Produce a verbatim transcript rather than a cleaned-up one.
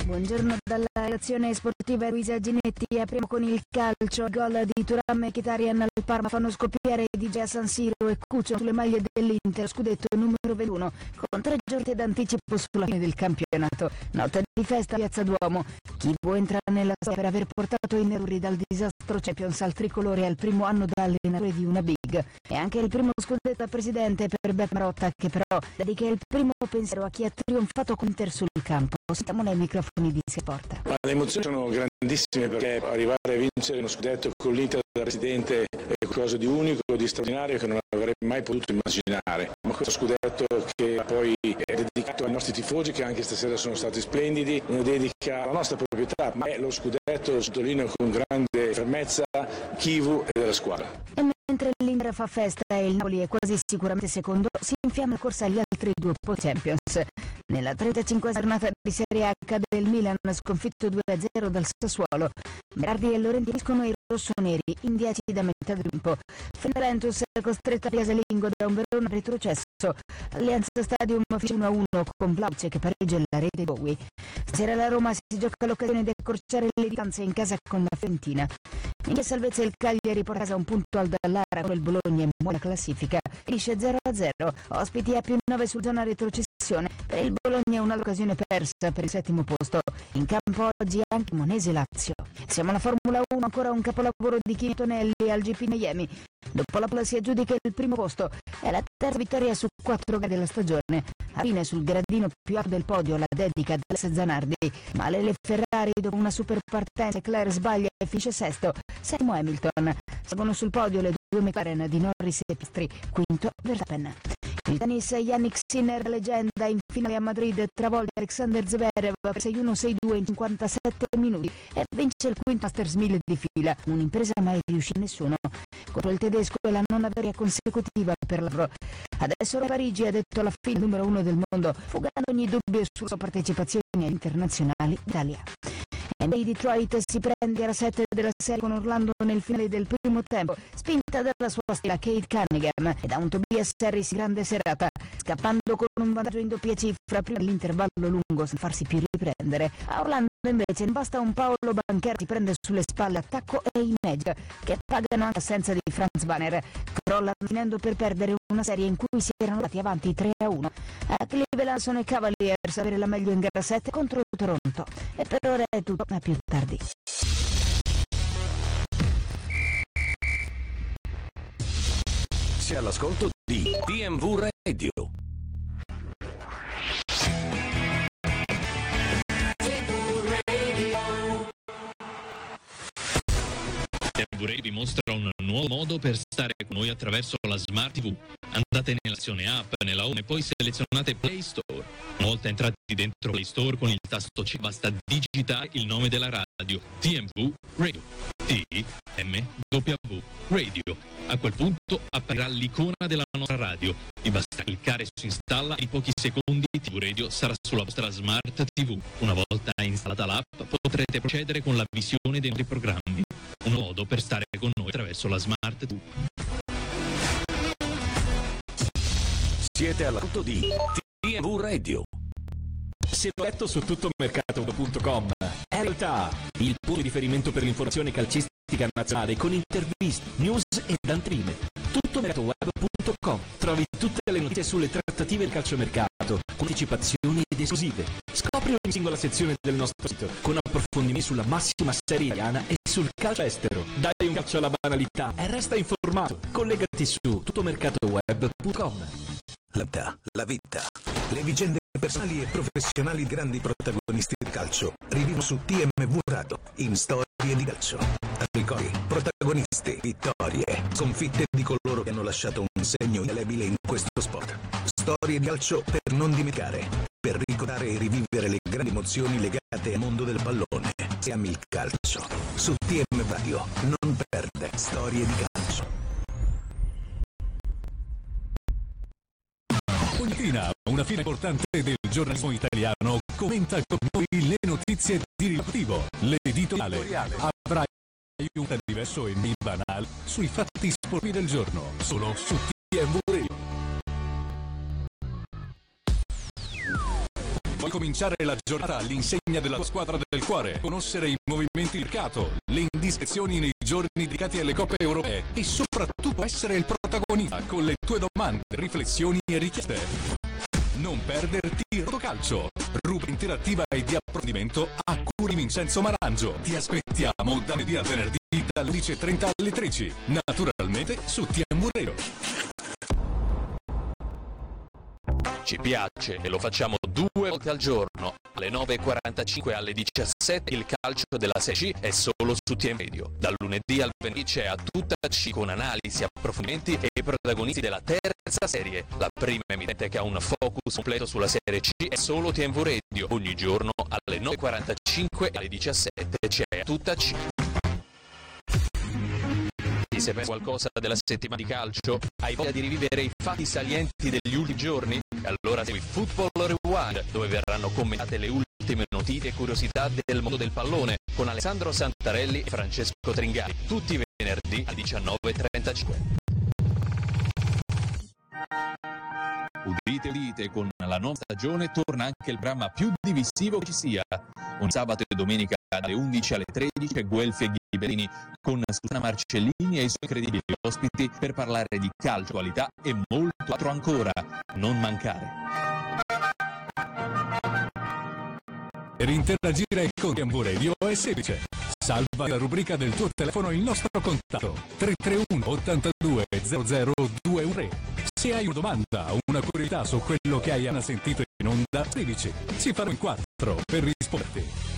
Buongiorno dalla redazione sportiva Luisa Ginetti. Apriamo con il calcio. Gol di Thuram e Mkhitaryan al Parma fanno scoppiare D J a San Siro e Cuccio sulle maglie dell'Inter, scudetto numero ventuno, con tre giornate d'anticipo sulla fine del campionato. Notte di festa a Piazza Duomo. Chi vuole entrare nella storia per aver portato i nerazzurri dal disastro Champions al tricolore al primo anno da allenatore di una big. E anche il primo scudetto da presidente per Beppe Marotta, che però dedica il primo pensiero a chi ha trionfato con l'Inter sul campo. Sentiamo nei microfoni di Sport. Ma le emozioni sono grandissime, perché arrivare a vincere uno scudetto con l'Inter da presidente è qualcosa di unico, di straordinario, che non avrei mai potuto immaginare. Ma questo scudetto che poi è dedicato ai nostri tifosi, che anche stasera sono stati splendidi, una dedica alla nostra proprietà, ma è lo scudetto, lo sottolineo con grande fermezza, Chivu e della squadra. E mentre l'Inter fa festa e il Napoli è quasi sicuramente secondo, si infiamma la corsa agli altri due Champions. Nella trentacinquesima giornata di Serie A del Milan, sconfitto due a zero dal Sassuolo. Berardi e Laurenti finiscono i rossoneri in dieci da metà del tempo. Fenerentus è costretta a casalingo da un Verona retrocesso. Allianz Stadium finisce uno a uno con Blauce che pareggia la rete Bowie. Stasera la Roma si gioca l'occasione di accorciare le distanze in casa con la Fiorentina. In che salvezza il Cagliari porta a casa un punto al Dallara, con il Bologna in buona classifica. Finisce zero a zero. Ospiti a più nove su zona retrocessione. Per il Bologna una occasione persa per il settimo posto. In campo oggi anche Monese Lazio. Siamo alla Formula uno, ancora un capolavoro di Kimi Antonelli al G P Miami. Dopo la pole si aggiudica il primo posto. È la terza vittoria su quattro gare della stagione. A fine sul gradino più alto del podio la dedica ad Alex Zanardi. Male le Ferrari dopo una super partenza. Leclerc sbaglia e finisce sesto. Settimo Hamilton. Salgono sul podio le due McLaren di Norris e Piastri. Quinto Verstappen. Il tennis, Yannick Sinner, leggenda, in finale a Madrid travolge Alexander Zverev per sei uno sei due in cinquantasette minuti e vince il quinto Masters mille di fila, un'impresa mai riuscita a nessuno. Contro il tedesco è la nona vittoria consecutiva per l'Avro. Adesso a Parigi ha detto la fine numero uno del mondo, fugando ogni dubbio sulla sua partecipazione agli internazionali d'Italia. N B A Detroit si prende a sette della serie con Orlando nel finale del primo tempo, spinta dalla sua stella Kate Cunningham e da un Tobias Harris grande serata, scappando con un vantaggio in doppia cifra prima dell'intervallo lungo senza farsi più riprendere. A Orlando invece ne basta un Paolo Banchero, si prende sulle spalle attacco e Image, che pagano anche l'assenza di Franz Wagner, crollano finendo per perdere una serie in cui si erano dati avanti tre a uno. A Cleveland sono i Cavaliers avere la meglio in gara sette contro Toronto. E per ora è tutto, a più tardi. Sei all'ascolto di T M V Radio. T M V Radio vi mostra un nuovo modo per stare con noi attraverso la Smart T V. Andate nella sezione app, nella home e poi selezionate Play Store. Una volta entrati dentro Play Store con il tasto C basta digitare il nome della radio, T M V Radio. T M W Radio. A quel punto apparirà l'icona della nostra radio. Vi basta cliccare su installa e in pochi secondi T V Radio sarà sulla vostra Smart T V. Una volta installata l'app potrete procedere con la visione dei nostri programmi. Un modo per stare con noi attraverso la Smart T V. Siete all'ascolto di T M V Radio. Se l'ho letto su tuttomercato punto com, è in realtà il punto di riferimento per l'informazione calcistica nazionale con interviste, news ed anteprime. tuttomercatoweb punto com. Trovi tutte le notizie sulle trattative del calciomercato, con anticipazioni ed esclusive. Scopri ogni singola sezione del nostro sito, con approfondimenti sulla massima serie italiana e sul calcio estero. Dai un calcio alla banalità e resta informato. Collegati su tuttomercatoweb punto com. La vita, la vita, le vicende personali e professionali di grandi protagonisti del calcio rivivono su T M V Radio in Storie di Calcio. Ricordi, protagonisti, vittorie, sconfitte di coloro che hanno lasciato un segno indelebile in questo sport. Storie di calcio per non dimenticare, per ricordare e rivivere le grandi emozioni legate al mondo del pallone. Se ami il calcio, su T M V Radio non perde Storie di Calcio. Ogni mattina una fila importante del giornalismo italiano commenta con noi le notizie di rilievo. L'editoriale avrà un diverso e meno banale sui fatti sportivi del giorno, solo su T M V Radio. Vuoi cominciare la giornata all'insegna della tua squadra del cuore? Conoscere i movimenti di mercato, le indiscrezioni nei giorni dedicati alle coppe europee e soprattutto essere il protagonista con le tue domande, riflessioni e richieste. Non perderti Rotocalcio, rubrica interattiva e di approfondimento a cura di Vincenzo Marangio. Ti aspettiamo da lunedì a venerdì dalle undici e trenta alle tredici, naturalmente su T M V Radio. Ci piace e lo facciamo due volte al giorno, alle nove e quarantacinque e alle diciassette. Il calcio della Serie C è solo su T M Radio. Dal lunedì al venerdì c'è A Tutta C con analisi, approfondimenti e protagonisti della terza serie. La prima emittente che ha un focus completo sulla Serie C è solo T M V Radio. Ogni giorno alle nove e quarantacinque e alle diciassette c'è A Tutta C. Ti sei perso qualcosa della settimana di calcio? Hai voglia di rivivere i fatti salienti degli ultimi giorni? Allora segui Football Rewind, dove verranno commentate le ultime notizie e curiosità del mondo del pallone con Alessandro Santarelli e Francesco Tringari, tutti i venerdì alle diciannove e trentacinque. Udite udite, con la nuova stagione torna anche il dramma più divisivo che ci sia. Ogni sabato e domenica dalle undici alle tredici Guelfi e Ghibellini con Susanna Marcellini e i suoi incredibili ospiti per parlare di calcio, qualità e molto altro ancora. Non mancare. Per interagire con T M V Radio è semplice. Salva la rubrica del tuo telefono il nostro contatto tre tre uno ottantadue zero zero due uno tre. Se hai una domanda o una curiosità su quello che hai appena sentito in onda, scrivici. Ci farò in quattro per risponderti.